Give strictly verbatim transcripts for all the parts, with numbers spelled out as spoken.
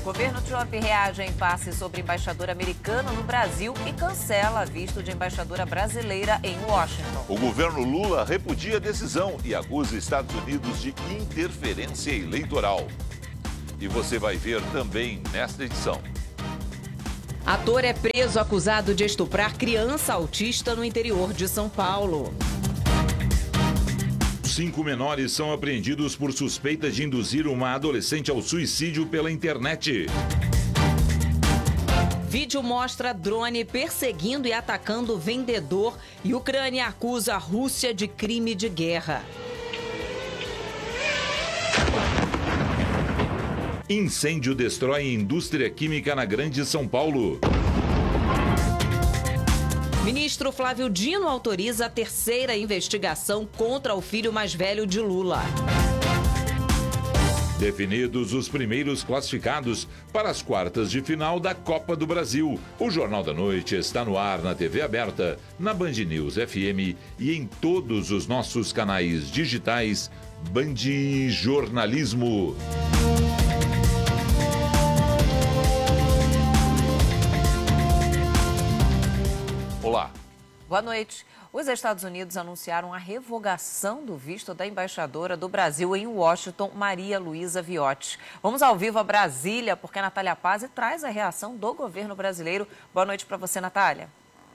Governo Trump reage a impasse sobre embaixador americano no Brasil e cancela visto de embaixadora brasileira em Washington. O governo Lula repudia a decisão e acusa Estados Unidos de interferência eleitoral. E você vai ver também nesta edição. Ator é preso acusado de estuprar criança autista no interior de São Paulo. Cinco menores são apreendidos por suspeita de induzir uma adolescente ao suicídio pela internet. Vídeo mostra drone perseguindo e atacando vendedor e Ucrânia acusa a Rússia de crime de guerra. Incêndio destrói indústria química na Grande São Paulo. Ministro Flávio Dino autoriza a terceira investigação contra o filho mais velho de Lula. Definidos os primeiros classificados para as quartas de final da Copa do Brasil. O Jornal da Noite está no ar na T V aberta, na Band News F M e em todos os nossos canais digitais. Band Jornalismo. Olá. Boa noite. Os Estados Unidos anunciaram a revogação do visto da embaixadora do Brasil em Washington, Maria Luísa Viotti. Vamos ao vivo a Brasília, porque a Natália Pazzi traz a reação do governo brasileiro. Boa noite para você, Natália.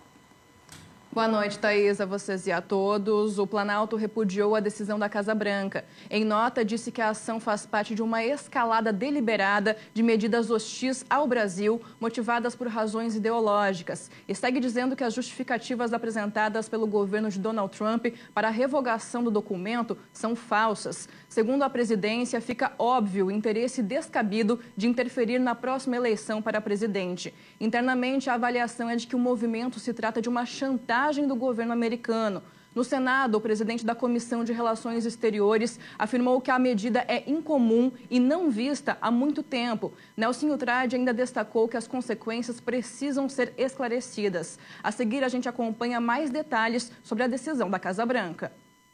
Boa noite, Thaís, a vocês e a todos. O Planalto repudiou a decisão da Casa Branca. Em nota, disse que a ação faz parte de uma escalada deliberada de medidas hostis ao Brasil, motivadas por razões ideológicas. E segue dizendo que as justificativas apresentadas pelo governo de Donald Trump para a revogação do documento são falsas. Segundo a presidência, fica óbvio o interesse descabido de interferir na próxima eleição para presidente. Internamente, a avaliação é de que o movimento se trata de uma chantagem do governo americano. No Senado, o presidente da Comissão de Relações Exteriores afirmou que a medida é incomum e não vista há muito tempo. Nelsinho Trade ainda destacou que as consequências precisam ser esclarecidas. A seguir, a gente acompanha mais detalhes sobre a decisão da Casa Branca.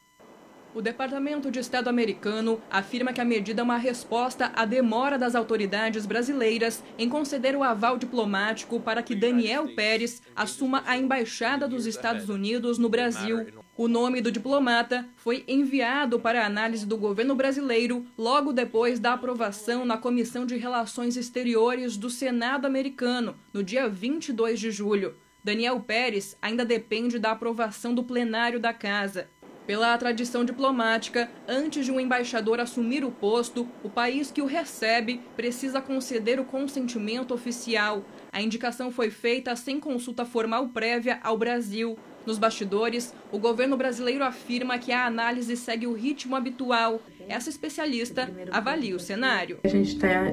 O Departamento de Estado americano afirma que a medida é uma resposta à demora das autoridades brasileiras em conceder o aval diplomático para que Daniel Pérez assuma a Embaixada dos Estados Unidos no Brasil. O nome do diplomata foi enviado para a análise do governo brasileiro logo depois da aprovação na Comissão de Relações Exteriores do Senado americano, no dia vinte e dois de julho. Daniel Pérez ainda depende da aprovação do plenário da Casa. Pela tradição diplomática, antes de um embaixador assumir o posto, o país que o recebe precisa conceder o consentimento oficial. A indicação foi feita sem consulta formal prévia ao Brasil. Nos bastidores, o governo brasileiro afirma que a análise segue o ritmo habitual. Essa especialista avalia o cenário. A gente está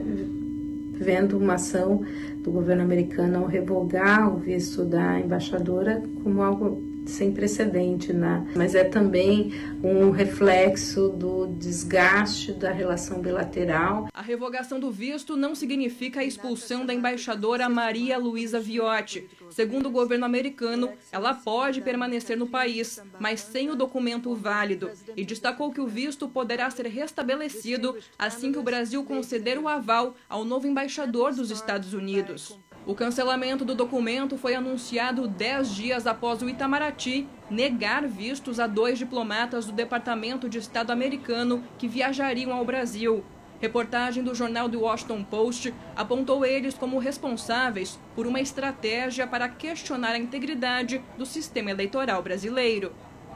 vendo uma ação do governo americano ao revogar o visto da embaixadora como algo sem precedente, né? Mas é também um reflexo do desgaste da relação bilateral. A revogação do visto não significa a expulsão da embaixadora Maria Luísa Viotti. Segundo o governo americano, ela pode permanecer no país, mas sem o documento válido. E destacou que o visto poderá ser restabelecido assim que o Brasil conceder o aval ao novo embaixador dos Estados Unidos. O cancelamento do documento foi anunciado dez dias após o Itamaraty negar vistos a dois diplomatas do Departamento de Estado americano que viajariam ao Brasil. Reportagem do jornal The Washington Post apontou eles como responsáveis por uma estratégia para questionar a integridade do sistema eleitoral brasileiro.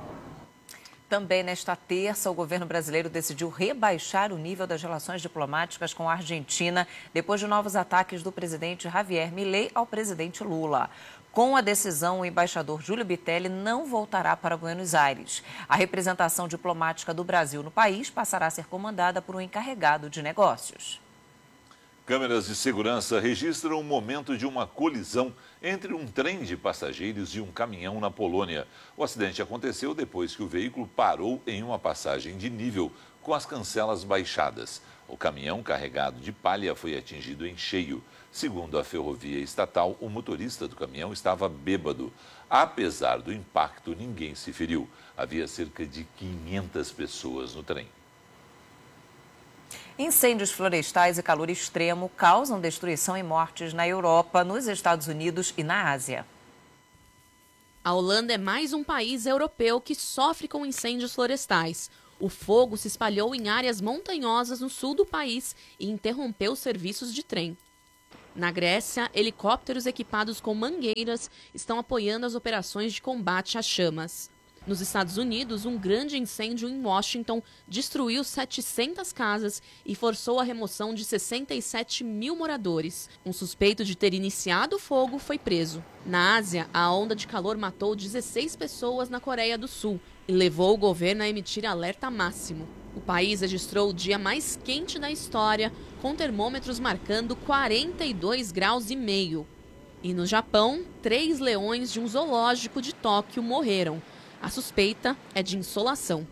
Também nesta terça, o governo brasileiro decidiu rebaixar o nível das relações diplomáticas com a Argentina depois de novos ataques do presidente Javier Milei ao presidente Lula. Com a decisão, o embaixador Júlio Bitelli não voltará para Buenos Aires. A representação diplomática do Brasil no país passará a ser comandada por um encarregado de negócios. Câmeras de segurança registram o momento de uma colisão entre um trem de passageiros e um caminhão na Polônia. O acidente aconteceu depois que o veículo parou em uma passagem de nível com as cancelas baixadas. O caminhão carregado de palha foi atingido em cheio. Segundo a ferrovia estatal, o motorista do caminhão estava bêbado. Apesar do impacto, ninguém se feriu. Havia cerca de quinhentas pessoas no trem. Incêndios florestais e calor extremo causam destruição e mortes na Europa, nos Estados Unidos e na Ásia. A Holanda é mais um país europeu que sofre com incêndios florestais. O fogo se espalhou em áreas montanhosas no sul do país e interrompeu serviços de trem. Na Grécia, helicópteros equipados com mangueiras estão apoiando as operações de combate às chamas. Nos Estados Unidos, um grande incêndio em Washington destruiu setecentas casas e forçou a remoção de sessenta e sete mil moradores. Um suspeito de ter iniciado o fogo foi preso. Na Ásia, a onda de calor matou dezesseis pessoas na Coreia do Sul e levou o governo a emitir alerta máximo. O país registrou o dia mais quente da história, com termômetros marcando quarenta e dois graus e meio. E no Japão, três leões de um zoológico de Tóquio morreram. A suspeita é de insolação.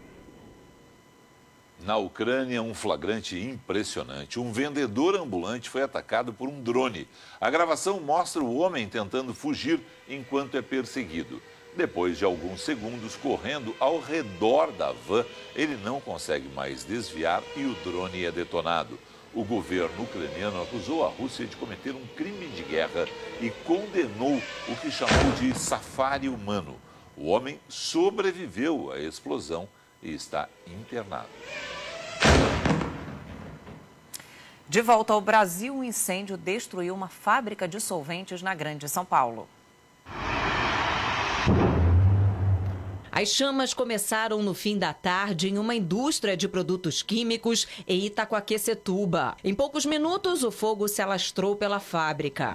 Na Ucrânia, um flagrante impressionante. Um vendedor ambulante foi atacado por um drone. A gravação mostra o homem tentando fugir enquanto é perseguido. Depois de alguns segundos correndo ao redor da van, ele não consegue mais desviar e o drone é detonado. O governo ucraniano acusou a Rússia de cometer um crime de guerra e condenou o que chamou de safari humano. O homem sobreviveu à explosão e está internado. De volta ao Brasil, um incêndio destruiu uma fábrica de solventes na Grande São Paulo. As chamas começaram no fim da tarde em uma indústria de produtos químicos em Itacoaquecetuba. Em poucos minutos, o fogo se alastrou pela fábrica.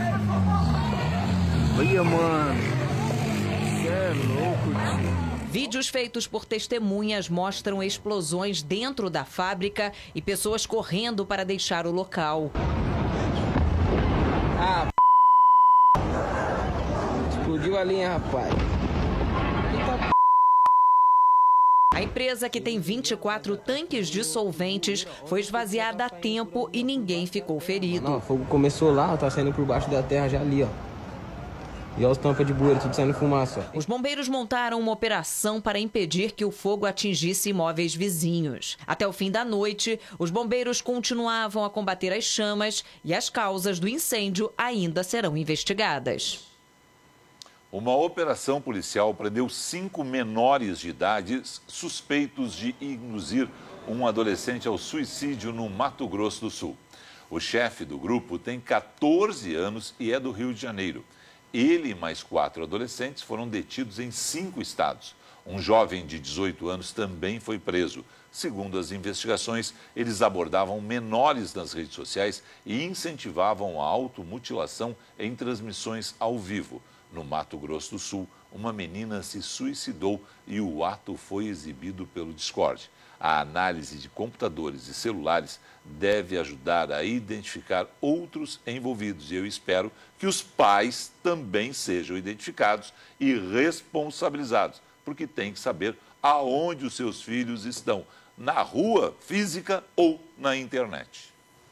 Olha, mano. É louco, tio. Vídeos feitos por testemunhas mostram explosões dentro da fábrica e pessoas correndo para deixar o local. Ah, p... explodiu a linha, rapaz. Eita, p... A empresa, que tem vinte e quatro tanques de solventes, foi esvaziada a tempo e ninguém ficou ferido. Não, o fogo começou lá, tá saindo por baixo da terra já ali, ó. E olha os tampas de bueiro, tudo saindo fumaça. Os bombeiros montaram uma operação para impedir que o fogo atingisse imóveis vizinhos. Até o fim da noite, os bombeiros continuavam a combater as chamas e as causas do incêndio ainda serão investigadas. Uma operação policial prendeu cinco menores de idade suspeitos de induzir um adolescente ao suicídio no Mato Grosso do Sul. O chefe do grupo tem quatorze anos e é do Rio de Janeiro. Ele e mais quatro adolescentes foram detidos em cinco estados. Um jovem de dezoito anos também foi preso. Segundo as investigações, eles abordavam menores nas redes sociais e incentivavam a automutilação em transmissões ao vivo. No Mato Grosso do Sul, uma menina se suicidou e o ato foi exibido pelo Discord. A análise de computadores e celulares deve ajudar a identificar outros envolvidos. E eu espero que os pais também sejam identificados e responsabilizados, porque tem que saber aonde os seus filhos estão, na rua física ou na internet.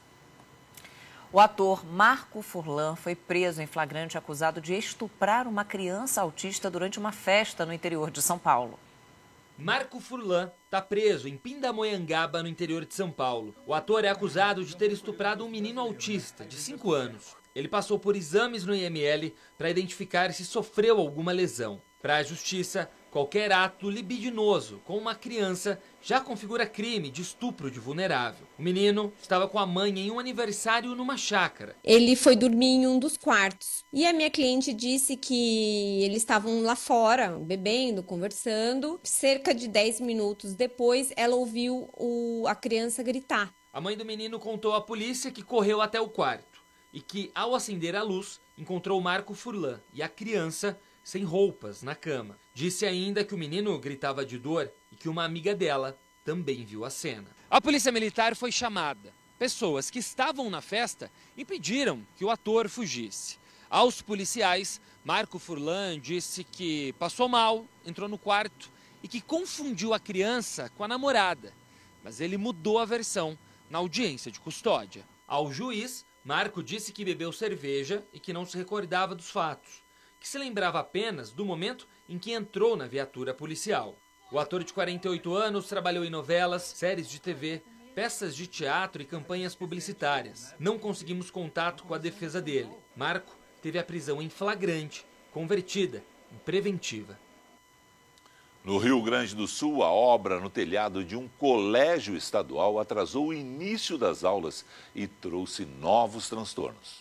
O ator Marco Furlan foi preso em flagrante acusado de estuprar uma criança autista durante uma festa no interior de São Paulo. Marco Furlan está preso em Pindamonhangaba, no interior de São Paulo. O ator é acusado de ter estuprado um menino autista de cinco anos. Ele passou por exames no I M L para identificar se sofreu alguma lesão. Para a justiça, qualquer ato libidinoso com uma criança já configura crime de estupro de vulnerável. O menino estava com a mãe em um aniversário numa chácara. Ele foi dormir em um dos quartos. E a minha cliente disse que eles estavam lá fora, bebendo, conversando. Cerca de dez minutos depois, ela ouviu o, a criança gritar. A mãe do menino contou à polícia que correu até o quarto e que, ao acender a luz, encontrou Marco Furlan e a criança sem roupas na cama. Disse ainda que o menino gritava de dor e que uma amiga dela também viu a cena. A polícia militar foi chamada. Pessoas que estavam na festa impediram que o ator fugisse. Aos policiais, Marco Furlan disse que passou mal, entrou no quarto e que confundiu a criança com a namorada. Mas ele mudou a versão na audiência de custódia. Ao juiz, Marco disse que bebeu cerveja e que não se recordava dos fatos, que se lembrava apenas do momento em que entrou na viatura policial. O ator de quarenta e oito anos trabalhou em novelas, séries de T V peças de teatro e campanhas publicitárias. Não conseguimos contato com a defesa dele. Marco teve a prisão em flagrante, convertida em preventiva. No Rio Grande do Sul, a obra no telhado de um colégio estadual atrasou o início das aulas e trouxe novos transtornos.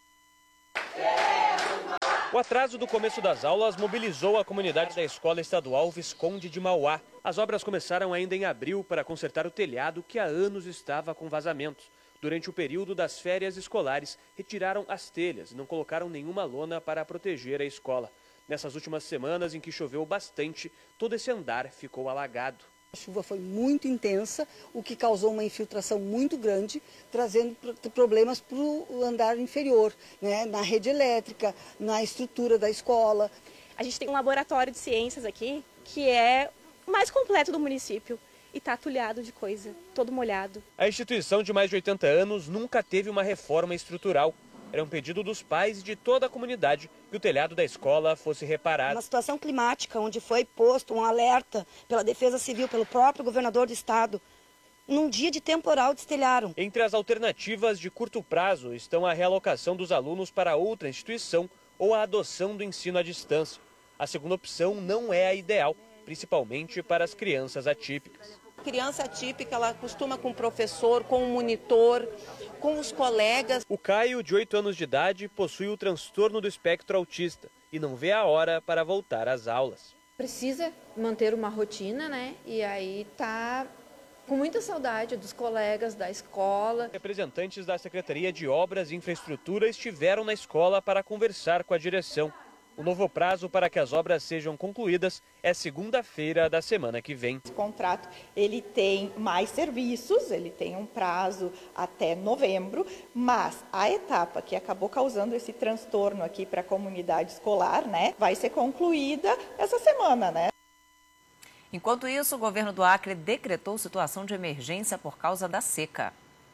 O atraso do começo das aulas mobilizou a comunidade da Escola Estadual Visconde de Mauá. As obras começaram ainda em abril para consertar o telhado que há anos estava com vazamentos. Durante o período das férias escolares, retiraram as telhas e não colocaram nenhuma lona para proteger a escola. Nessas últimas semanas, em que choveu bastante, todo esse andar ficou alagado. A chuva foi muito intensa, o que causou uma infiltração muito grande, trazendo problemas para o andar inferior, né? Na rede elétrica, na estrutura da escola. A gente tem um laboratório de ciências aqui, que é o mais completo do município. E está atulhado de coisa, todo molhado. A instituição de mais de oitenta anos nunca teve uma reforma estrutural. Era um pedido dos pais e de toda a comunidade que o telhado da escola fosse reparado. Uma situação climática onde foi posto um alerta pela Defesa Civil, pelo próprio governador do estado, num dia de temporal destelharam. Entre as alternativas de curto prazo estão a realocação dos alunos para outra instituição ou a adoção do ensino à distância. A segunda opção não é a ideal, principalmente para as crianças atípicas. Criança atípica, ela costuma com o professor, com o monitor, com os colegas. O Caio, de oito anos de idade, possui o transtorno do espectro autista e não vê a hora para voltar às aulas. Precisa manter uma rotina, né? E aí tá com muita saudade dos colegas da escola. Representantes da Secretaria de Obras e Infraestrutura estiveram na escola para conversar com a direção. O novo prazo para que as obras sejam concluídas é segunda-feira da semana que vem. Esse contrato ele tem mais serviços, ele tem um prazo até novembro, mas a etapa que acabou causando esse transtorno aqui para a comunidade escolar, né, vai ser concluída essa semana, né? Enquanto isso, o governo do Acre decretou situação de emergência por causa da seca.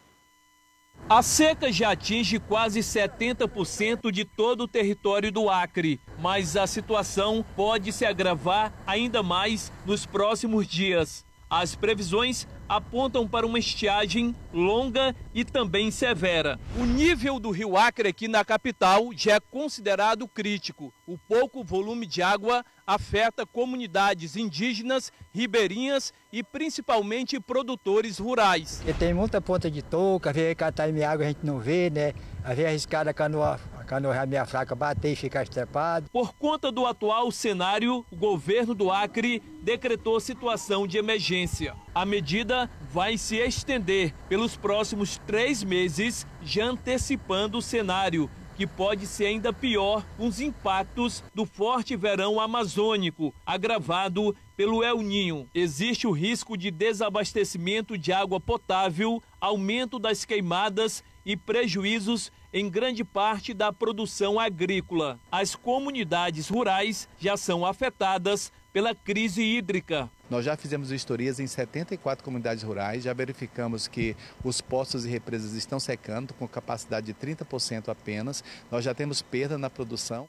A seca já atinge quase setenta por cento de todo o território do Acre, mas a situação pode se agravar ainda mais nos próximos dias. As previsões apontam para uma estiagem longa e também severa. O nível do rio Acre aqui na capital já é considerado crítico. O pouco volume de água afeta comunidades indígenas, ribeirinhas e principalmente produtores rurais. E tem muita ponta de touca, às vezes catar minha água a gente não vê, né? Às vezes arriscada a canoa, a canoa minha fraca bater e ficar estrepado. Por conta do atual cenário, o governo do Acre decretou situação de emergência. A medida vai se estender pelos próximos três meses, já antecipando o cenário, que pode ser ainda pior com os impactos do forte verão amazônico, agravado pelo El Niño. Existe o risco de desabastecimento de água potável, aumento das queimadas e prejuízos em grande parte da produção agrícola. As comunidades rurais já são afetadas pela crise hídrica. Nós já fizemos vistorias em setenta e quatro comunidades rurais, já verificamos que os poços e represas estão secando com capacidade de trinta por cento apenas. Nós já temos perda na produção.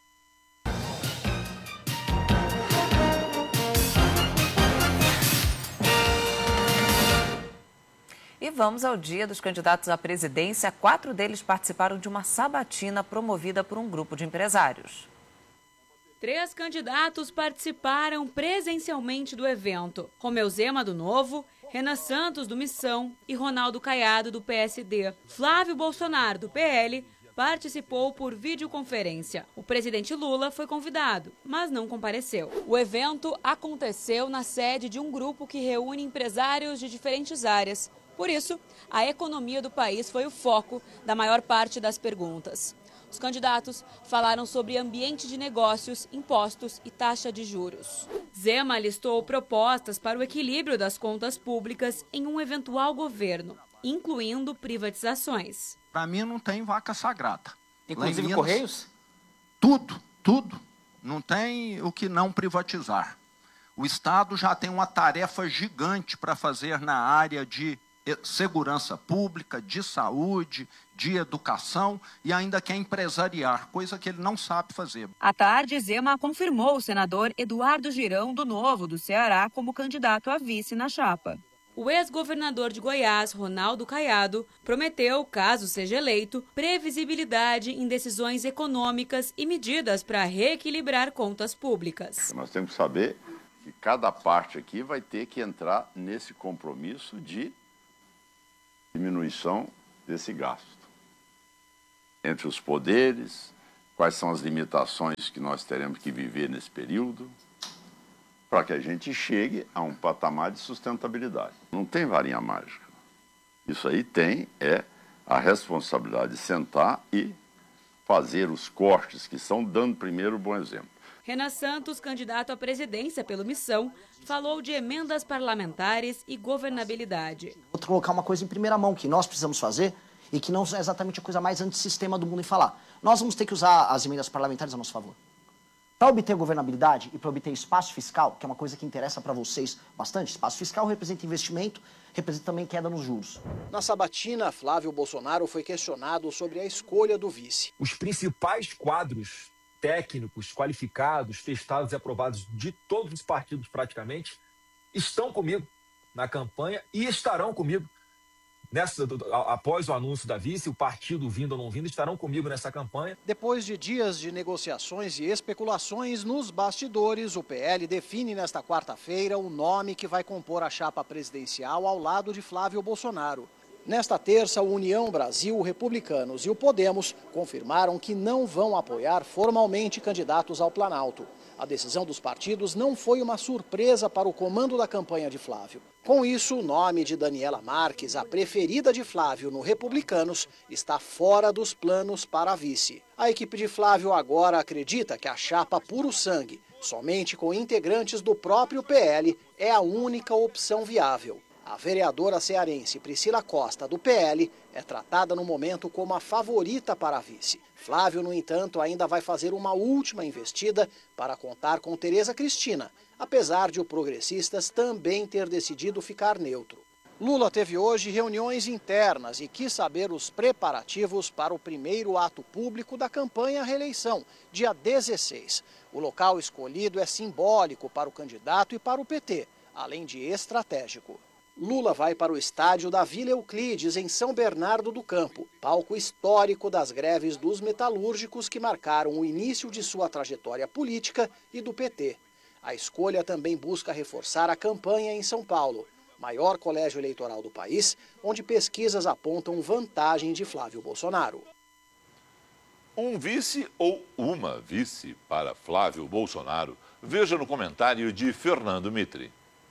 E vamos ao dia dos candidatos à presidência. Quatro deles participaram de uma sabatina promovida por um grupo de empresários. Três candidatos participaram presencialmente do evento. Romeu Zema, do Novo, Renan Santos, do Missão e Ronaldo Caiado, do P S D. Flávio Bolsonaro, do P L, participou por videoconferência. O presidente Lula foi convidado, mas não compareceu. O evento aconteceu na sede de um grupo que reúne empresários de diferentes áreas. Por isso, a economia do país foi o foco da maior parte das perguntas. Os candidatos falaram sobre ambiente de negócios, impostos e taxa de juros. Zema listou propostas para o equilíbrio das contas públicas em um eventual governo, incluindo privatizações. Para mim não tem vaca sagrada. Inclusive Minas, Correios? Tudo, tudo. Não tem o que não privatizar. O Estado já tem uma tarefa gigante para fazer na área de segurança pública, de saúde, de educação e ainda quer empresariar, coisa que ele não sabe fazer. À tarde, Zema confirmou o senador Eduardo Girão, do Novo, do Ceará, como candidato a vice na chapa. o ex-governador de Goiás, Ronaldo Caiado, prometeu, caso seja eleito, previsibilidade em decisões econômicas e medidas para reequilibrar contas públicas. Nós temos que saber que cada parte aqui vai ter que entrar nesse compromisso de diminuição desse gasto. Entre os poderes, quais são as limitações que nós teremos que viver nesse período, para que a gente chegue a um patamar de sustentabilidade. Não tem varinha mágica. Isso aí tem é a responsabilidade de sentar e fazer os cortes que estão dando primeiro o bom exemplo. Renan Santos, candidato à presidência pelo Missão, falou de emendas parlamentares e governabilidade. Vou colocar uma coisa em primeira mão que nós precisamos fazer e que não é exatamente a coisa mais antissistema do mundo em falar. Nós vamos ter que usar as emendas parlamentares a nosso favor. Para obter governabilidade e para obter espaço fiscal, que é uma coisa que interessa para vocês bastante, espaço fiscal representa investimento, representa também queda nos juros. Na sabatina, Flávio Bolsonaro foi questionado sobre a escolha do vice. Os principais quadros técnicos, qualificados, testados e aprovados de todos os partidos praticamente, estão comigo na campanha e estarão comigo. Nessa, após o anúncio da vice, o partido vindo ou não vindo, estarão comigo nessa campanha. Depois de dias de negociações e especulações nos bastidores, o P L define nesta quarta-feira o nome que vai compor a chapa presidencial ao lado de Flávio Bolsonaro. Nesta terça, o União Brasil, o Republicanos e o Podemos confirmaram que não vão apoiar formalmente candidatos ao Planalto. A decisão dos partidos não foi uma surpresa para o comando da campanha de Flávio. Com isso, o nome de Daniela Marques, a preferida de Flávio no Republicanos, está fora dos planos para a vice. A equipe de Flávio agora acredita que a chapa puro sangue, somente com integrantes do próprio P L, é a única opção viável. A vereadora cearense Priscila Costa, do P L, é tratada no momento como a favorita para a vice. Flávio, no entanto, ainda vai fazer uma última investida para contar com Tereza Cristina, apesar de o Progressistas também ter decidido ficar neutro. Lula teve hoje reuniões internas e quis saber os preparativos para o primeiro ato público da campanha à reeleição, dia dezesseis. O local escolhido é simbólico para o candidato e para o P T, além de estratégico. Lula vai para o estádio da Vila Euclides, em São Bernardo do Campo, palco histórico das greves dos metalúrgicos que marcaram o início de sua trajetória política e do P T. A escolha também busca reforçar a campanha em São Paulo, maior colégio eleitoral do país, onde pesquisas apontam vantagem de Flávio Bolsonaro. Um vice ou uma vice para Flávio Bolsonaro? Veja no comentário de Fernando Mitre.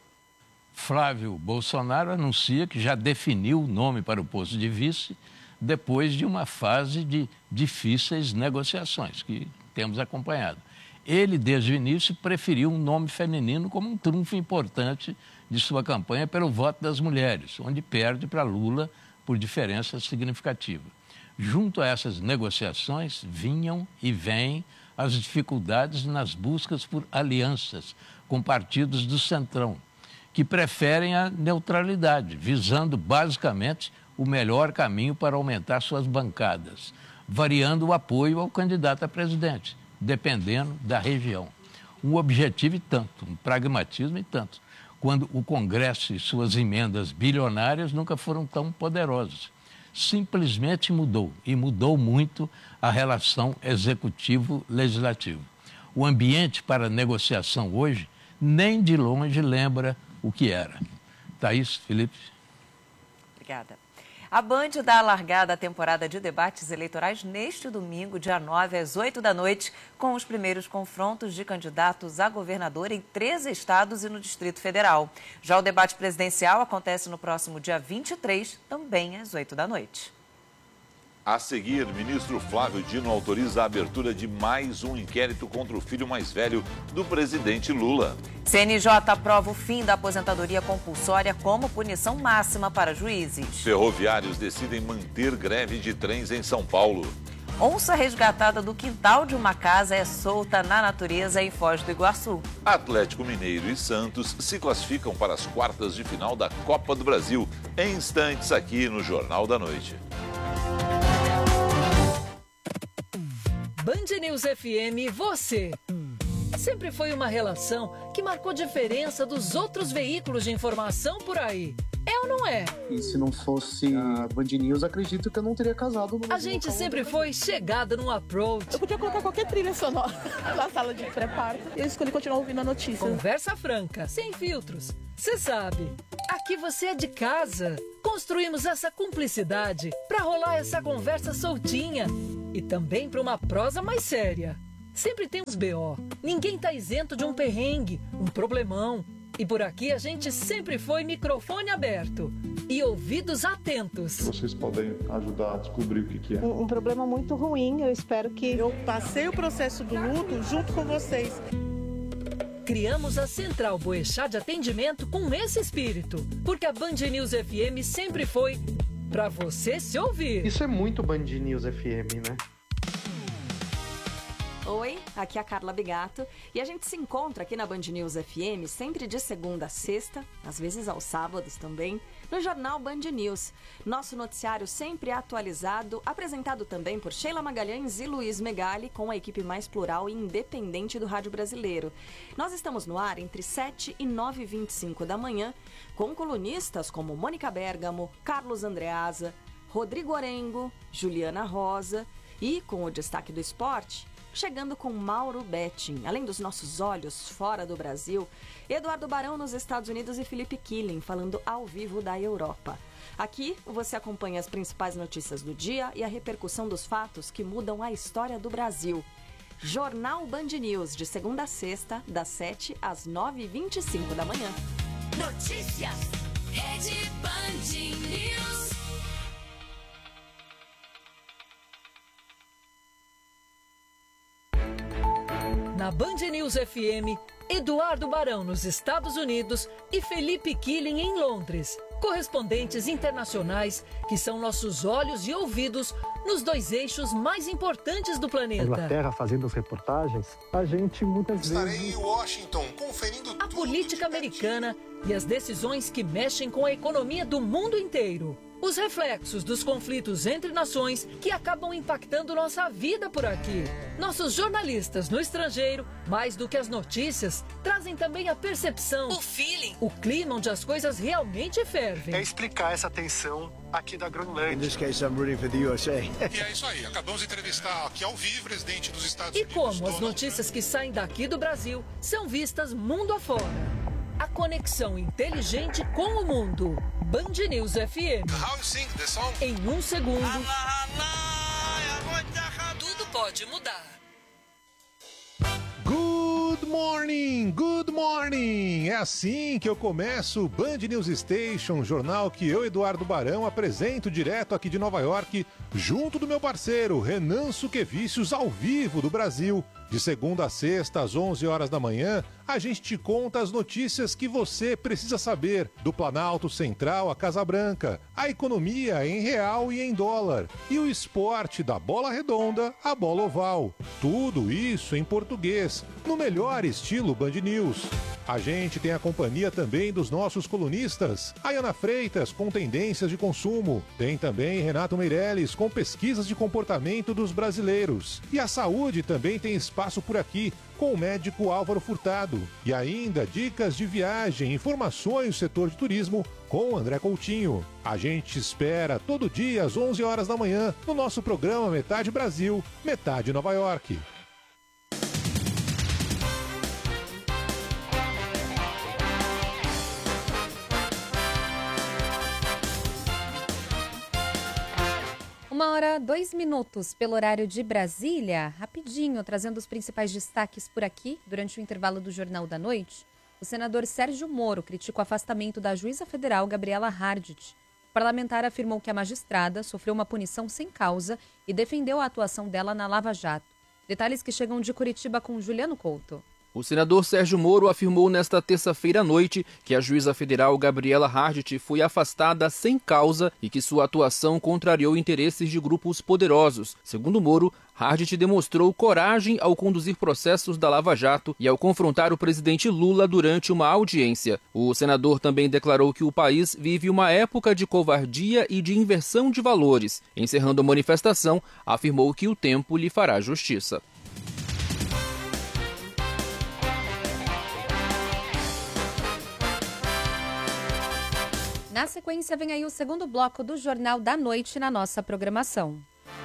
Flávio Bolsonaro anuncia que já definiu o nome para o posto de vice depois de uma fase de difíceis negociações que temos acompanhado. Ele, desde o início, preferiu um nome feminino como um trunfo importante de sua campanha pelo voto das mulheres, onde perde para Lula por diferença significativa. Junto a essas negociações, vinham e vêm as dificuldades nas buscas por alianças com partidos do Centrão, que preferem a neutralidade, visando basicamente o melhor caminho para aumentar suas bancadas, variando o apoio ao candidato a presidente, dependendo da região. Um objetivo e tanto, um pragmatismo e tanto, quando o Congresso e suas emendas bilionárias nunca foram tão poderosos. Simplesmente mudou, e mudou muito a relação executivo-legislativo. O ambiente para negociação hoje nem de longe lembra o que era. Thaís, Felipe. Obrigada. A Band dá a largada à temporada de debates eleitorais neste domingo, dia nove, às oito da noite, com os primeiros confrontos de candidatos a governador em três estados e no Distrito Federal. Já o debate presidencial acontece no próximo dia vinte e três, também às oito da noite. A seguir, ministro Flávio Dino autoriza a abertura de mais um inquérito contra o filho mais velho do presidente Lula. C N J aprova o fim da aposentadoria compulsória como punição máxima para juízes. Ferroviários decidem manter greve de trens em São Paulo. Onça resgatada do quintal de uma casa é solta na natureza em Foz do Iguaçu. Atlético Mineiro e Santos se classificam para as quartas de final da Copa do Brasil. Em instantes aqui no Jornal da Noite. Band News F M, você. Sempre foi uma relação que marcou diferença dos outros veículos de informação por aí. É ou não é? E se não fosse a Band News, acredito que eu não teria casado. No a gente sempre foi chegada no approach. Eu podia colocar qualquer trilha sonora na sala de pré-parto. Eu escolhi continuar ouvindo a notícia. Conversa franca, sem filtros. Você sabe, aqui você é de casa. Construímos essa cumplicidade para rolar essa conversa soltinha. E também para uma prosa mais séria. Sempre tem uns B O. Ninguém tá isento de um perrengue, um problemão. E por aqui a gente sempre foi microfone aberto e ouvidos atentos. Vocês podem ajudar a descobrir o que, que é. Um, um problema muito ruim, eu espero que... Eu passei o processo do luto junto com vocês. Criamos a Central Boechat de Atendimento com esse espírito, porque a Band News F M sempre foi pra você se ouvir. Isso é muito Band News F M, né? Oi, aqui é a Carla Bigato e a gente se encontra aqui na Band News F M sempre de segunda a sexta, às vezes aos sábados também, no Jornal Band News. Nosso noticiário sempre atualizado, apresentado também por Sheila Magalhães e Luiz Megali, com a equipe mais plural e independente do rádio brasileiro. Nós estamos no ar entre sete e nove e vinte e cinco da manhã, com colunistas como Mônica Bergamo, Carlos Andreasa, Rodrigo Orengo, Juliana Rosa e, com o destaque do esporte, chegando com Mauro Betting. Além dos nossos olhos fora do Brasil, Eduardo Barão nos Estados Unidos e Felipe Killing falando ao vivo da Europa. Aqui você acompanha as principais notícias do dia e a repercussão dos fatos que mudam a história do Brasil. Jornal Band News, de segunda a sexta, das sete às nove e vinte e cinco da manhã. Notícias, Rede Band News. Na Band News F M, Eduardo Barão nos Estados Unidos e Felipe Killing em Londres. Correspondentes internacionais que são nossos olhos e ouvidos nos dois eixos mais importantes do planeta. Na Inglaterra, fazendo as reportagens, a gente muitas Estarei vezes... Estarei em Washington, conferindo a política americana e as decisões que mexem com a economia do mundo inteiro. Os reflexos dos conflitos entre nações que acabam impactando nossa vida por aqui. Nossos jornalistas no estrangeiro, mais do que as notícias, trazem também a percepção, o feeling, o clima onde as coisas realmente fervem. É explicar essa tensão aqui da Groenlândia. In this case, I'm rooting for the U S A. E é isso aí, acabamos de entrevistar aqui ao vivo o presidente dos Estados e Unidos. E como as notícias que saem daqui do Brasil são vistas mundo afora. A conexão inteligente com o mundo. Band News F M. How you sing the song? Em um segundo, tudo pode mudar. Good morning, good morning! É assim que eu começo o Band News Station, jornal que eu, Eduardo Barão, apresento direto aqui de Nova York, junto do meu parceiro Renan Suquevicius, ao vivo do Brasil. De segunda a sexta, às onze horas da manhã, a gente te conta as notícias que você precisa saber do Planalto Central à Casa Branca, a economia em real e em dólar e o esporte da bola redonda à bola oval. Tudo isso em português, no melhor estilo Band News. A gente tem a companhia também dos nossos colunistas, Ayana Freitas com tendências de consumo, tem também Renato Meirelles com pesquisas de comportamento dos brasileiros. E a saúde também tem espaço por aqui, com o médico Álvaro Furtado. E ainda dicas de viagem, informações do setor de turismo com o André Coutinho. A gente espera todo dia às onze horas da manhã no nosso programa Metade Brasil, Metade Nova York. Uma hora, dois minutos pelo horário de Brasília. Rapidinho, trazendo os principais destaques por aqui, durante o intervalo do Jornal da Noite. O senador Sérgio Moro critica o afastamento da juíza federal Gabriela Hardit. O parlamentar afirmou que a magistrada sofreu uma punição sem causa e defendeu a atuação dela na Lava Jato. Detalhes que chegam de Curitiba com Juliano Couto. O senador Sérgio Moro afirmou nesta terça-feira à noite que a juíza federal Gabriela Hardit foi afastada sem causa e que sua atuação contrariou interesses de grupos poderosos. Segundo Moro, Hardit demonstrou coragem ao conduzir processos da Lava Jato e ao confrontar o presidente Lula durante uma audiência. O senador também declarou que o país vive uma época de covardia e de inversão de valores. Encerrando a manifestação, afirmou que o tempo lhe fará justiça. Na sequência, vem aí o segundo bloco do Jornal da Noite na nossa programação.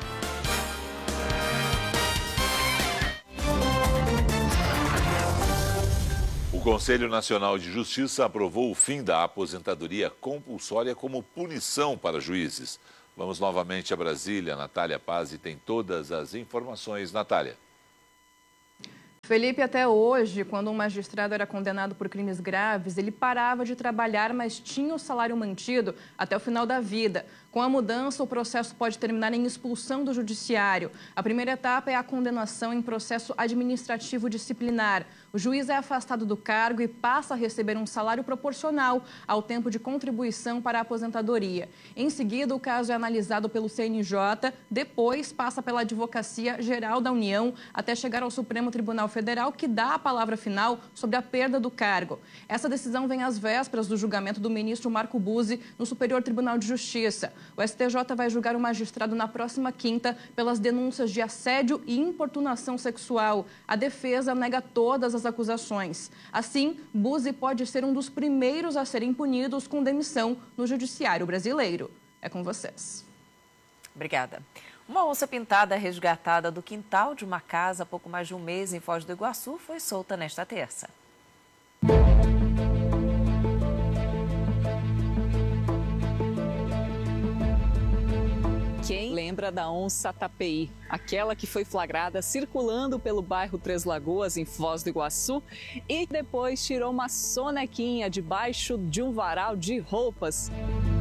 O Conselho Nacional de Justiça aprovou o fim da aposentadoria compulsória como punição para juízes. Vamos novamente a Brasília. Natália Pazzi tem todas as informações. Natália. Felipe, até hoje, quando um magistrado era condenado por crimes graves, ele parava de trabalhar, mas tinha o salário mantido até o final da vida. Com a mudança, o processo pode terminar em expulsão do judiciário. A primeira etapa é a condenação em processo administrativo disciplinar. O juiz é afastado do cargo e passa a receber um salário proporcional ao tempo de contribuição para a aposentadoria. Em seguida, o caso é analisado pelo C N J, depois passa pela Advocacia Geral da União, até chegar ao Supremo Tribunal Federal, que dá a palavra final sobre a perda do cargo. Essa decisão vem às vésperas do julgamento do ministro Marco Buzzi no Superior Tribunal de Justiça. O S T J vai julgar o magistrado na próxima quinta pelas denúncias de assédio e importunação sexual. A defesa nega todas as acusações. Assim, Buzzi pode ser um dos primeiros a serem punidos com demissão no judiciário brasileiro. É com vocês. Obrigada. Uma onça pintada resgatada do quintal de uma casa há pouco mais de um mês em Foz do Iguaçu foi solta nesta terça. Quem lembra da onça tapeí, aquela que foi flagrada circulando pelo bairro Três Lagoas, em Foz do Iguaçu, e depois tirou uma sonequinha debaixo de um varal de roupas?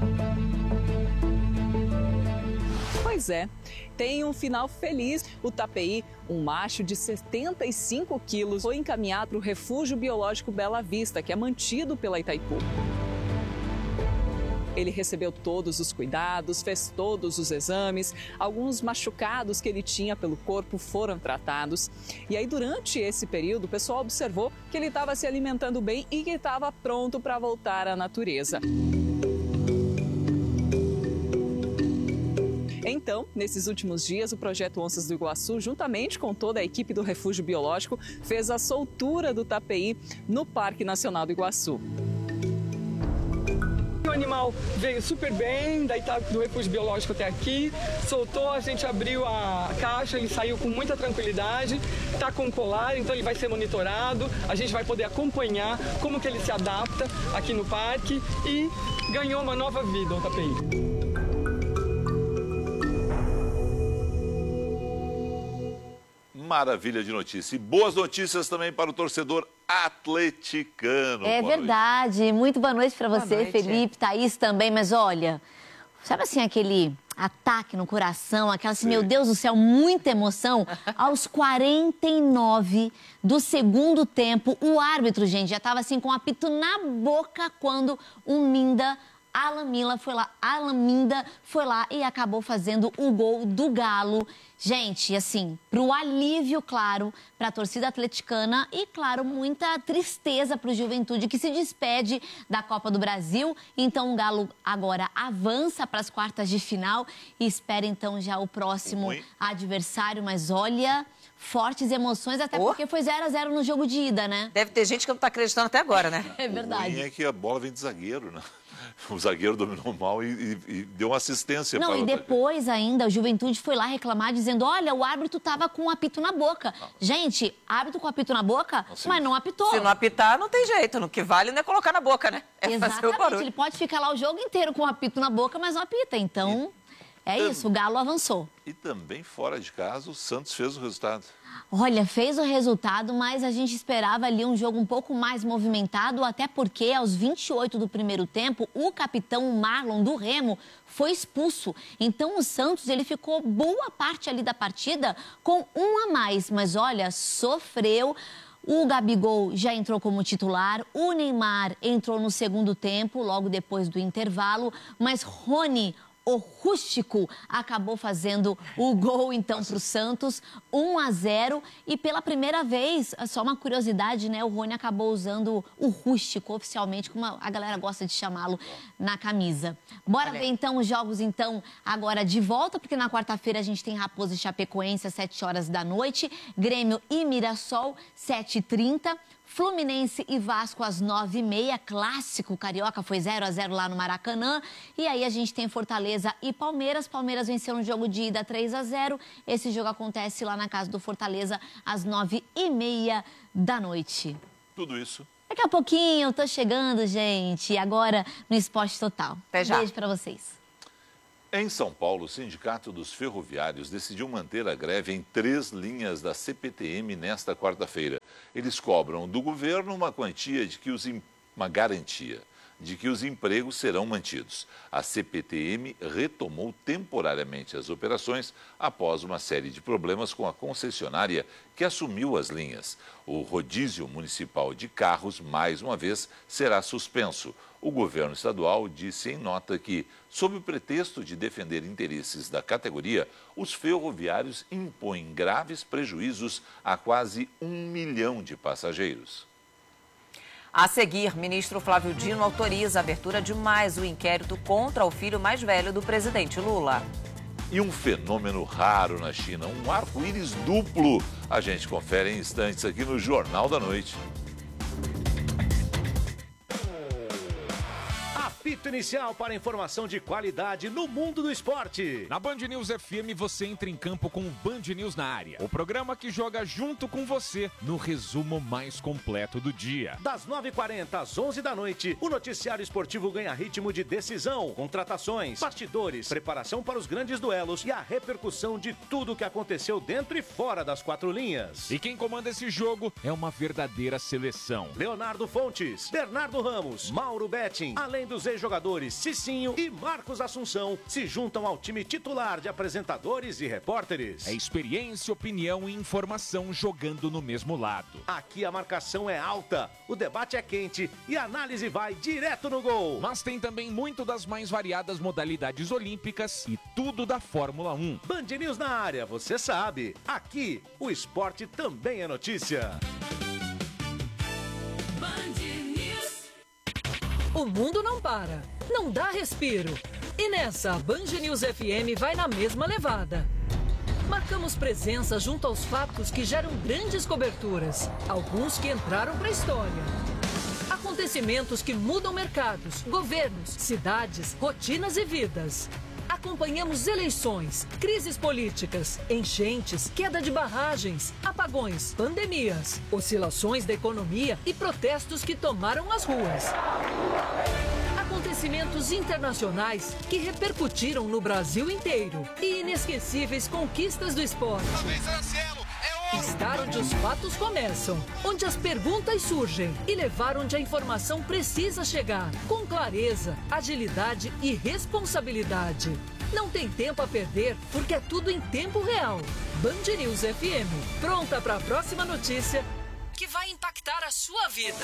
Pois é, tem um final feliz. O tapeí, um macho de setenta e cinco quilos, foi encaminhado para o Refúgio Biológico Bela Vista, que é mantido pela Itaipu. Ele recebeu todos os cuidados, fez todos os exames, alguns machucados que ele tinha pelo corpo foram tratados. E aí, durante esse período, o pessoal observou que ele estava se alimentando bem e que estava pronto para voltar à natureza. Então, nesses últimos dias, o Projeto Onças do Iguaçu, juntamente com toda a equipe do Refúgio Biológico, fez a soltura do tapeí no Parque Nacional do Iguaçu. O animal veio super bem, daí tá do Refúgio Biológico até aqui, soltou, a gente abriu a caixa, ele saiu com muita tranquilidade, tá com colar, então ele vai ser monitorado, a gente vai poder acompanhar como que ele se adapta aqui no parque e ganhou uma nova vida o tapeí. Maravilha de notícia. E boas notícias também para o torcedor atleticano. É boa verdade. Noite. Muito boa noite para você, noite. Felipe, Thaís também. Mas olha, sabe assim, aquele ataque no coração, aquela assim, Sim. meu Deus do céu, muita emoção. Aos quarenta e nove do segundo tempo, o árbitro, gente, já estava assim com o apito na boca quando o Minda... Alan Mila foi lá, Alan Minda foi lá e acabou fazendo o gol do Galo. Gente, assim, pro alívio, claro, para a torcida atleticana e, claro, muita tristeza para o Juventude, que se despede da Copa do Brasil. Então, o Galo agora avança para as quartas de final e espera, então, já o próximo Oi. adversário. Mas, olha... fortes emoções, até oh. porque foi zero a zero no jogo de ida, né? Deve ter gente que não tá acreditando até agora, né? É verdade. O ruim é que a bola vem de zagueiro, né? O zagueiro dominou mal e, e, e deu uma assistência. Não, para e depois ainda o Juventude foi lá reclamar, dizendo, olha, o árbitro tava com o apito na boca. Não. Gente, árbitro com apito na boca, não, mas não apitou. Se não apitar, não tem jeito. O que vale não é colocar na boca, né? É Exatamente, fazer o barulho. Ele pode ficar lá o jogo inteiro com o apito na boca, mas não apita. Então, e... é isso, o Galo avançou. E também, fora de casa, o Santos fez o resultado. Olha, fez o resultado, mas a gente esperava ali um jogo um pouco mais movimentado, até porque aos vinte e oito do primeiro tempo, o capitão Marlon do Remo foi expulso. Então o Santos, ele ficou boa parte ali da partida com um a mais, mas olha, sofreu. O Gabigol já entrou como titular, o Neymar entrou no segundo tempo, logo depois do intervalo, mas Rony... o rústico acabou fazendo o gol, então, para o Santos, um a zero. E pela primeira vez, só uma curiosidade, né? O Rony acabou usando o rústico oficialmente, como a galera gosta de chamá-lo, na camisa. Bora ver, então, os jogos, então, agora de volta, porque na quarta-feira a gente tem Raposa e Chapecoense às sete horas da noite, Grêmio e Mirassol, sete e trinta. Fluminense e Vasco às nove e meia, clássico carioca, foi zero a zero lá no Maracanã. E aí a gente tem Fortaleza e Palmeiras. Palmeiras venceu no jogo de ida três a zero. Esse jogo acontece lá na casa do Fortaleza às nove e meia da noite. Tudo isso. Daqui a pouquinho eu tô chegando, gente. Agora no Esporte Total. Até já. Beijo pra vocês. Em São Paulo, o Sindicato dos Ferroviários decidiu manter a greve em três linhas da C P T M nesta quarta-feira. Eles cobram do governo uma quantia de que os uma garantia de que os empregos serão mantidos. A C P T M retomou temporariamente as operações após uma série de problemas com a concessionária que assumiu as linhas. O rodízio municipal de carros, mais uma vez, será suspenso. O governo estadual disse em nota que, sob o pretexto de defender interesses da categoria, os ferroviários impõem graves prejuízos a quase um milhão de passageiros. A seguir, ministro Flávio Dino autoriza a abertura de mais um inquérito contra o filho mais velho do presidente Lula. E um fenômeno raro na China, um arco-íris duplo. A gente confere em instantes aqui no Jornal da Noite. Apito inicial para informação de qualidade no mundo do esporte. Na Band News F M você entra em campo com o Band News na área. O programa que joga junto com você no resumo mais completo do dia. Das nove e quarenta às onze da noite, o noticiário esportivo ganha ritmo de decisão, contratações, bastidores, preparação para os grandes duelos e a repercussão de tudo o que aconteceu dentro e fora das quatro linhas. E quem comanda esse jogo é uma verdadeira seleção. Leonardo Fontes, Bernardo Ramos, Mauro Betting, além dos ex-jogadores Cicinho e Marcos Assunção, se juntam ao time titular de apresentadores e repórteres. É experiência, opinião e informação jogando no mesmo lado. Aqui a marcação é alta, o debate é quente e a análise vai direto no gol. Mas tem também muito das mais variadas modalidades olímpicas e tudo da Fórmula um. Band News na área, você sabe. Aqui, o esporte também é notícia. O mundo não para, não dá respiro. E nessa, a Band News F M vai na mesma levada. Marcamos presença junto aos fatos que geram grandes coberturas, alguns que entraram para a história. Acontecimentos que mudam mercados, governos, cidades, rotinas e vidas. Acompanhamos eleições, crises políticas, enchentes, queda de barragens, apagões, pandemias, oscilações da economia e protestos que tomaram as ruas. Acontecimentos internacionais que repercutiram no Brasil inteiro e inesquecíveis conquistas do esporte. Estar onde os fatos começam, onde as perguntas surgem e levar onde a informação precisa chegar, com clareza, agilidade e responsabilidade. Não tem tempo a perder, porque é tudo em tempo real. Band News F M, pronta para a próxima notícia que vai impactar a sua vida.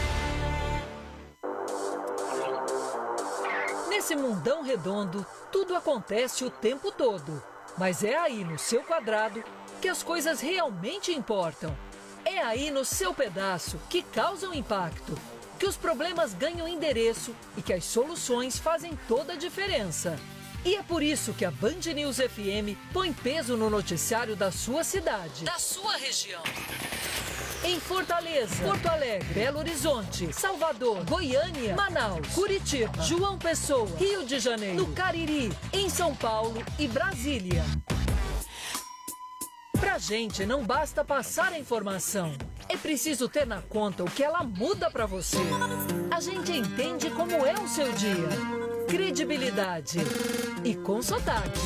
Nesse mundão redondo, tudo acontece o tempo todo. Mas é aí no seu quadrado que as coisas realmente importam. É aí no seu pedaço que causam impacto, que os problemas ganham endereço e que as soluções fazem toda a diferença. E é por isso que a Band News F M põe peso no noticiário da sua cidade, da sua região. Em Fortaleza, Porto Alegre, Belo Horizonte, Salvador, Goiânia, Manaus, Curitiba, João Pessoa, Rio de Janeiro, no Cariri, em São Paulo e Brasília. Pra gente não basta passar a informação, é preciso ter na conta o que ela muda pra você. A gente entende como é o seu dia. Credibilidade e com sotaque.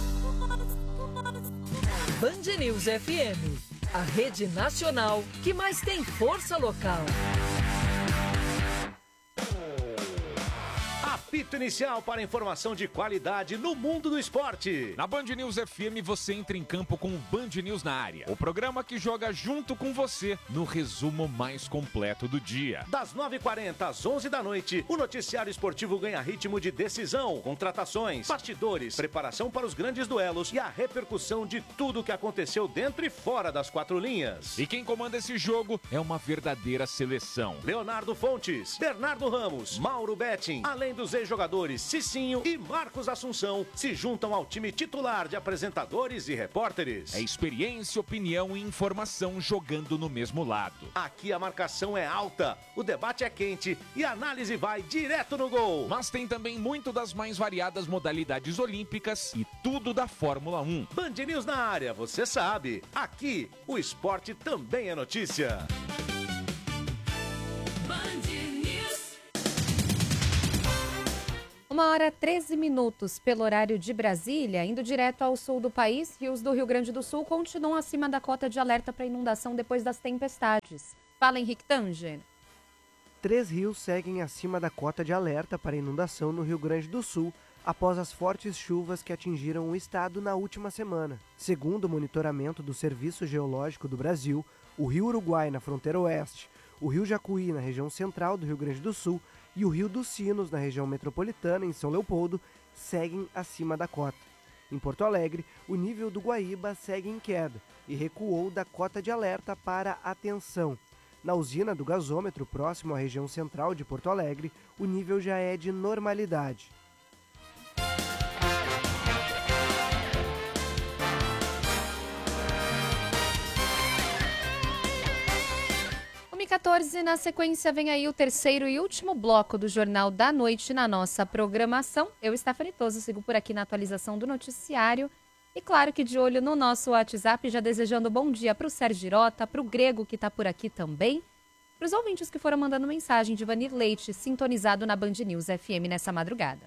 Band News F M, a rede nacional que mais tem força local. Apito inicial para informação de qualidade no mundo do esporte. Na Band News F M você entra em campo com o Band News na área. O programa que joga junto com você no resumo mais completo do dia. Das nove e quarenta às onze da noite, o noticiário esportivo ganha ritmo de decisão, contratações, bastidores, preparação para os grandes duelos e a repercussão de tudo o que aconteceu dentro e fora das quatro linhas. E quem comanda esse jogo é uma verdadeira seleção. Leonardo Fontes, Bernardo Ramos, Mauro Betting, além dos ex-jogadores jogadores Cicinho e Marcos Assunção se juntam ao time titular de apresentadores e repórteres. É experiência, opinião e informação jogando no mesmo lado. Aqui a marcação é alta, o debate é quente e a análise vai direto no gol. Mas tem também muito das mais variadas modalidades olímpicas e tudo da Fórmula um. Band News na área, você sabe. Aqui, o esporte também é notícia. Uma hora treze minutos pelo horário de Brasília, indo direto ao sul do país, rios do Rio Grande do Sul continuam acima da cota de alerta para inundação depois das tempestades. Fala, Henrique Tanger. Três rios seguem acima da cota de alerta para inundação no Rio Grande do Sul após as fortes chuvas que atingiram o estado na última semana. Segundo o monitoramento do Serviço Geológico do Brasil, o Rio Uruguai na fronteira oeste, o Rio Jacuí na região central do Rio Grande do Sul e o Rio dos Sinos, na região metropolitana, em São Leopoldo, seguem acima da cota. Em Porto Alegre, o nível do Guaíba segue em queda e recuou da cota de alerta para atenção. Na usina do gasômetro, próximo à região central de Porto Alegre, o nível já é de normalidade. quatorze, na sequência vem aí o terceiro e último bloco do Jornal da Noite na nossa programação. Eu, Stephanie Toso, sigo por aqui na atualização do noticiário. E claro que de olho no nosso WhatsApp, já desejando bom dia para o Sérgio Girota, para o Grego que está por aqui também, para os ouvintes que foram mandando mensagem de Vanir Leite, sintonizado na Band News F M nessa madrugada.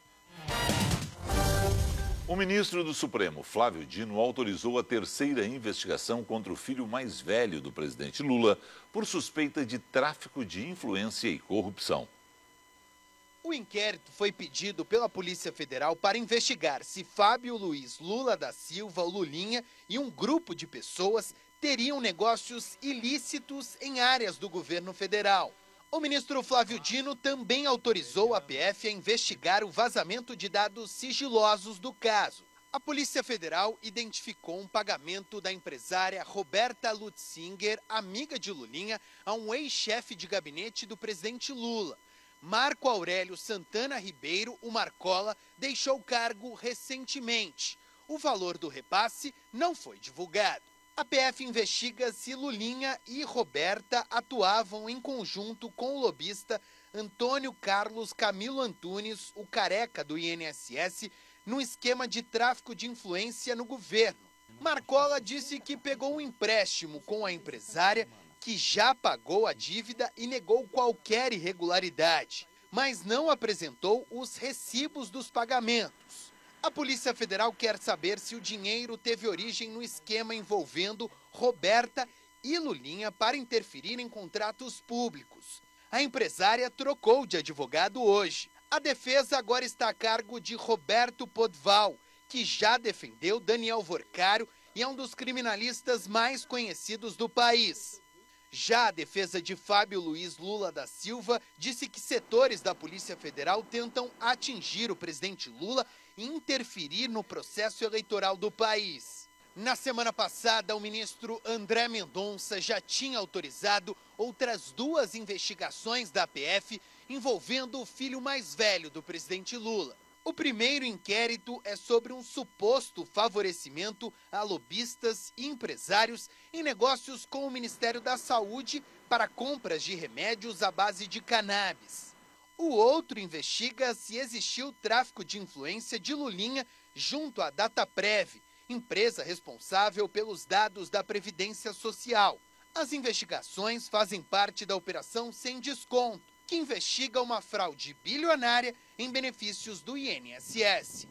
O ministro do Supremo, Flávio Dino, autorizou a terceira investigação contra o filho mais velho do presidente Lula por suspeita de tráfico de influência e corrupção. O inquérito foi pedido pela Polícia Federal para investigar se Fábio Luiz Lula da Silva, o Lulinha, e um grupo de pessoas teriam negócios ilícitos em áreas do governo federal. O ministro Flávio Dino também autorizou a P F a investigar o vazamento de dados sigilosos do caso. A Polícia Federal identificou um pagamento da empresária Roberta Lutzinger, amiga de Lulinha, a um ex-chefe de gabinete do presidente Lula. Marco Aurélio Santana Ribeiro, o Marcola, deixou o cargo recentemente. O valor do repasse não foi divulgado. A P F investiga se Lulinha e Roberta atuavam em conjunto com o lobista Antônio Carlos Camilo Antunes, o careca do I N S S, num esquema de tráfico de influência no governo. Marcola disse que pegou um empréstimo com a empresária, que já pagou a dívida e negou qualquer irregularidade, mas não apresentou os recibos dos pagamentos. A Polícia Federal quer saber se o dinheiro teve origem no esquema envolvendo Roberta e Lulinha para interferir em contratos públicos. A empresária trocou de advogado hoje. A defesa agora está a cargo de Roberto Podval, que já defendeu Daniel Vorcaro e é um dos criminalistas mais conhecidos do país. Já a defesa de Fábio Luiz Lula da Silva disse que setores da Polícia Federal tentam atingir o presidente Lula e interferir no processo eleitoral do país. Na semana passada, o ministro André Mendonça já tinha autorizado outras duas investigações da P F envolvendo o filho mais velho do presidente Lula. O primeiro inquérito é sobre um suposto favorecimento a lobistas e empresários em negócios com o Ministério da Saúde para compras de remédios à base de cannabis. O outro investiga se existiu tráfico de influência de Lulinha junto à Dataprev, empresa responsável pelos dados da Previdência Social. As investigações fazem parte da Operação Sem Desconto, que investiga uma fraude bilionária em benefícios do I N S S.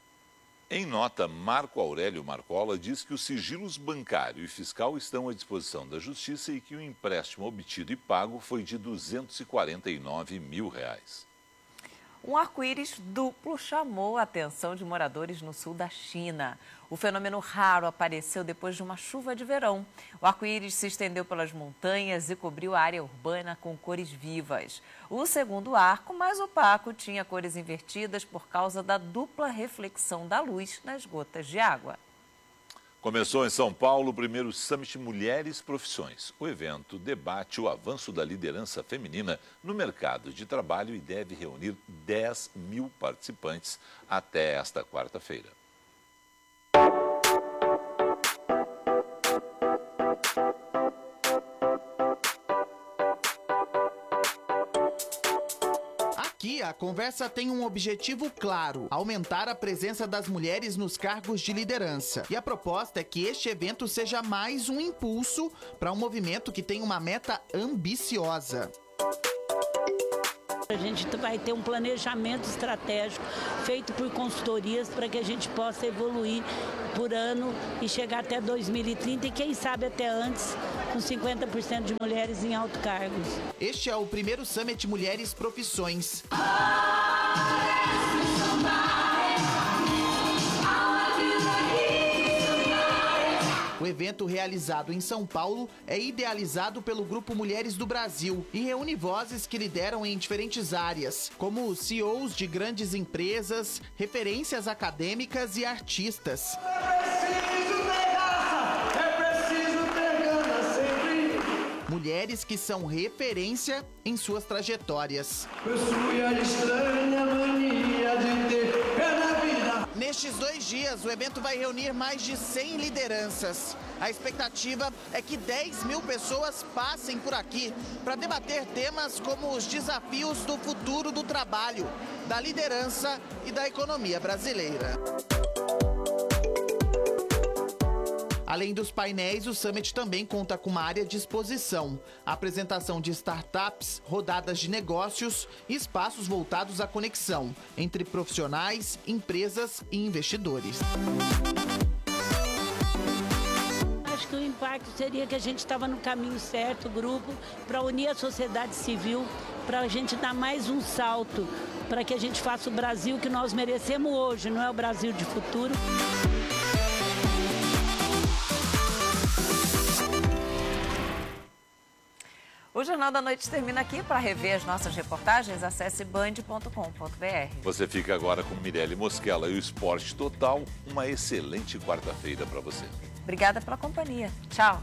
Em nota, Marco Aurélio Marcola diz que os sigilos bancário e fiscal estão à disposição da Justiça e que o empréstimo obtido e pago foi de duzentos e quarenta e nove mil reais. Um arco-íris duplo chamou a atenção de moradores no sul da China. O fenômeno raro apareceu depois de uma chuva de verão. O arco-íris se estendeu pelas montanhas e cobriu a área urbana com cores vivas. O segundo arco, mais opaco, tinha cores invertidas por causa da dupla reflexão da luz nas gotas de água. Começou em São Paulo o primeiro Summit Mulheres Profissões. O evento debate o avanço da liderança feminina no mercado de trabalho e deve reunir dez mil participantes até esta quarta-feira. Aqui, a conversa tem um objetivo claro: aumentar a presença das mulheres nos cargos de liderança. E a proposta é que este evento seja mais um impulso para um movimento que tem uma meta ambiciosa. A gente vai ter um planejamento estratégico feito por consultorias para que a gente possa evoluir por ano e chegar até dois mil e trinta e quem sabe até antes com cinquenta por cento de mulheres em altos cargos. Este é o primeiro Summit Mulheres Profissões. O evento, realizado em São Paulo, é idealizado pelo Grupo Mulheres do Brasil e reúne vozes que lideram em diferentes áreas, como C E Os de grandes empresas, referências acadêmicas e artistas. Mulheres que são referência em suas trajetórias. Nestes dois dias, o evento vai reunir mais de cem lideranças. A expectativa é que dez mil pessoas passem por aqui para debater temas como os desafios do futuro do trabalho, da liderança e da economia brasileira. Além dos painéis, o Summit também conta com uma área de exposição, apresentação de startups, rodadas de negócios e espaços voltados à conexão entre profissionais, empresas e investidores. Acho que o impacto seria que a gente estava no caminho certo, o grupo, para unir a sociedade civil, para a gente dar mais um salto, para que a gente faça o Brasil que nós merecemos hoje, não é o Brasil de futuro. O Jornal da Noite termina aqui. Para rever as nossas reportagens, acesse band ponto com ponto br. Você fica agora com Mirelle Mosquela e o Esporte Total. Uma excelente quarta-feira para você. Obrigada pela companhia. Tchau.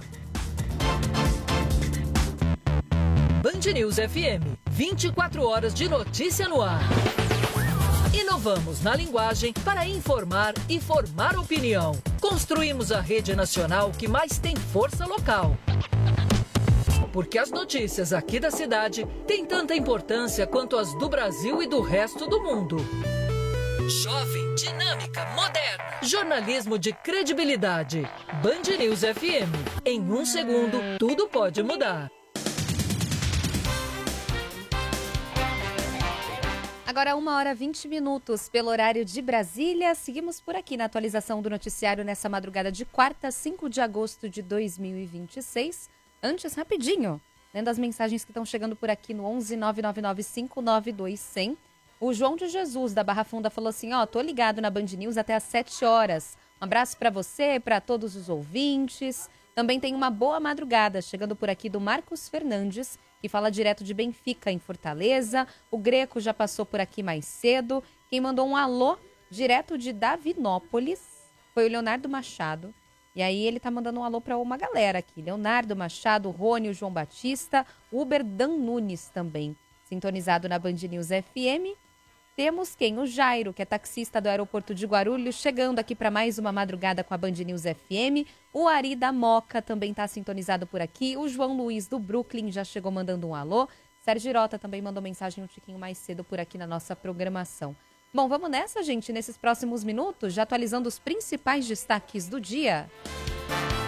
Band News F M, vinte e quatro horas de notícia no ar. Inovamos na linguagem para informar e formar opinião. Construímos a rede nacional que mais tem força local. Porque as notícias aqui da cidade têm tanta importância quanto as do Brasil e do resto do mundo. Jovem, dinâmica, moderna. Jornalismo de credibilidade. Band News F M. Em um segundo, tudo pode mudar. Agora, uma hora e vinte minutos pelo horário de Brasília. Seguimos por aqui na atualização do noticiário nessa madrugada de quarta, cinco de agosto de dois mil e vinte e seis. Antes, rapidinho, lendo as mensagens que estão chegando por aqui no onze nove nove nove cinco nove dois zero zero. O João de Jesus, da Barra Funda, falou assim, ó, tô ligado na Band News até às sete horas. Um abraço para você, para todos os ouvintes. Também tem uma boa madrugada, chegando por aqui do Marcos Fernandes, que fala direto de Benfica, em Fortaleza. O Greco já passou por aqui mais cedo. Quem mandou um alô direto de Davinópolis foi o Leonardo Machado. E aí ele tá mandando um alô para uma galera aqui. Leonardo Machado, Rony, o João Batista, Uber Dan Nunes também, sintonizado na Band News F M. Temos quem? O Jairo, que é taxista do aeroporto de Guarulhos, chegando aqui para mais uma madrugada com a Band News F M. O Ari da Moca também está sintonizado por aqui. O João Luiz do Brooklyn já chegou mandando um alô. Sérgio Irota também mandou mensagem um tiquinho mais cedo por aqui na nossa programação. Bom, vamos nessa, gente, nesses próximos minutos, já atualizando os principais destaques do dia.